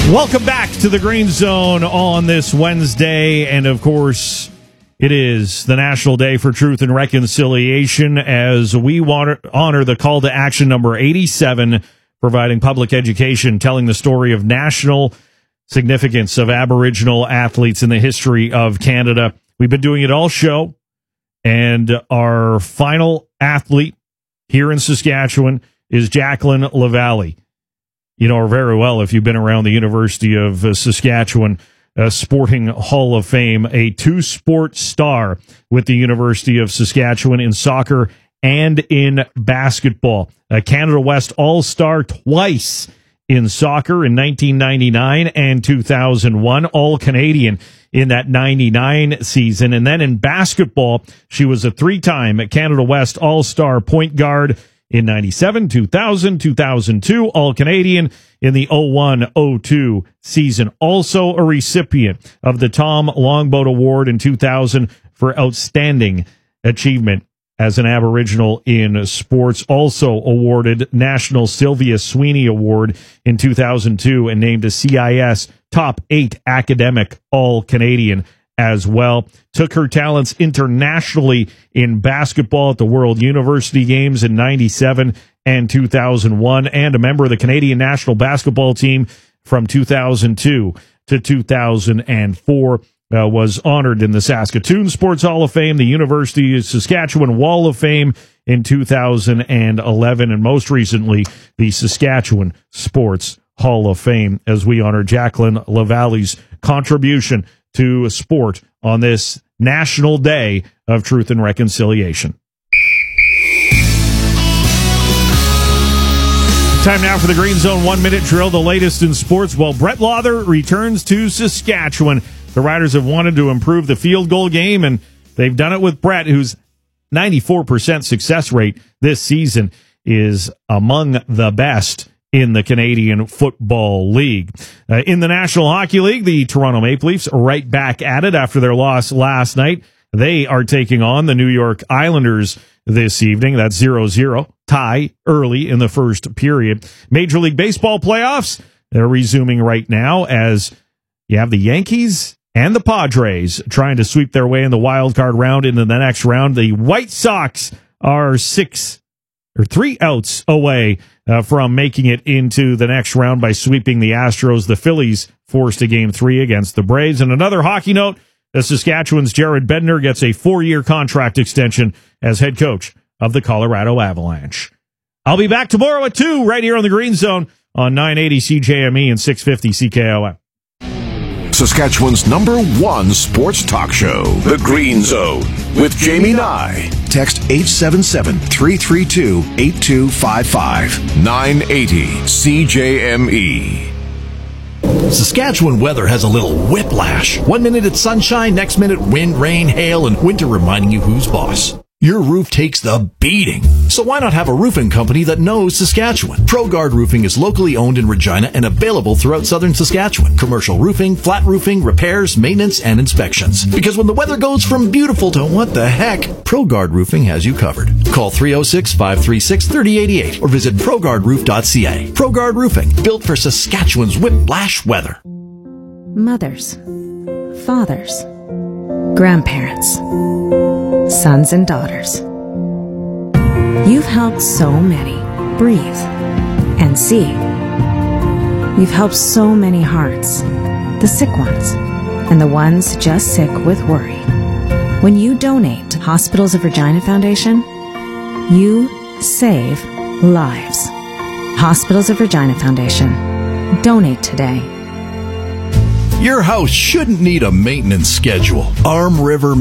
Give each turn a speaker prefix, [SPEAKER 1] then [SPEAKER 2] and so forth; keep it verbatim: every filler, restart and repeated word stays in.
[SPEAKER 1] Welcome back to the Green Zone on this Wednesday, and of course, it is the National Day for Truth and Reconciliation as we want to honor the call to action number eighty-seven, providing public education, telling the story of national significance of Aboriginal athletes in the history of Canada. We've been doing it all show, and our final athlete here in Saskatchewan is Jacqueline LaValle. You know her very well if you've been around the University of uh, Saskatchewan uh, Sporting Hall of Fame, a two-sport star with the University of Saskatchewan in soccer and in basketball. A Canada West All-Star twice in soccer in nineteen ninety-nine and two thousand one, All-Canadian in that ninety-nine season. And then in basketball, she was a three-time Canada West All-Star point guard in ninety-seven, two thousand, two thousand two, All-Canadian in the oh one oh two season. Also a recipient of the Tom Longboat Award in two thousand for outstanding achievement as an Aboriginal in sports. Also awarded National Sylvia Sweeney Award in two thousand two and named a C I S Top eight Academic All-Canadian as well. Took her talents internationally in basketball at the World University Games in ninety-seven and two thousand one, and a member of the Canadian national basketball team from two thousand two to two thousand four. Uh, was honored in the Saskatoon Sports Hall of Fame, the University of Saskatchewan Wall of Fame in two thousand eleven, and most recently, the Saskatchewan Sports Hall of Fame, as we honor Jacqueline LaValle's contribution to sport on this National Day of Truth and Reconciliation. Time now for the Green Zone one-minute drill, the latest in sports. Well, Brett Lauther returns to Saskatchewan. The Riders have wanted to improve the field goal game, and they've done it with Brett, whose ninety-four percent success rate this season is among the best in the Canadian Football League. Uh, in the National Hockey League, the Toronto Maple Leafs are right back at it after their loss last night. They are taking on the New York Islanders this evening. That's zero zero, tie early in the first period. Major League Baseball playoffs, they're resuming right now as you have the Yankees and the Padres trying to sweep their way in the wild card round into the next round. The White Sox are six or three outs away uh, from making it into the next round by sweeping the Astros. The Phillies forced a game three against the Braves. And another hockey note, the Saskatchewan's Jared Bednar gets a four-year contract extension as head coach of the Colorado Avalanche. I'll be back tomorrow at two right here on the Green Zone on nine eighty C J M E and six fifty C K O M.
[SPEAKER 2] Saskatchewan's number one sports talk show, The Green Zone, with Jamie Nye. Text eight seven seven, three three two, eight two five five. nine eighty C J M E.
[SPEAKER 3] Saskatchewan weather has a little whiplash. One minute it's sunshine, next minute wind, rain, hail, and winter reminding you who's boss. Your roof takes the beating. So why not have a roofing company that knows Saskatchewan? ProGuard Roofing is locally owned in Regina and available throughout southern Saskatchewan. Commercial roofing, flat roofing, repairs, maintenance, and inspections. Because when the weather goes from beautiful to what the heck, ProGuard Roofing has you covered. Call three oh six, five three six, three oh eight eight or visit pro guard roof dot c a. ProGuard Roofing, built for Saskatchewan's whiplash weather.
[SPEAKER 4] Mothers, fathers, grandparents, sons and daughters. You've helped so many breathe and see. You've helped so many hearts, the sick ones, and the ones just sick with worry. When you donate to Hospitals of Regina Foundation, you save lives. Hospitals of Regina Foundation. Donate today.
[SPEAKER 3] Your house shouldn't need a maintenance schedule. Arm River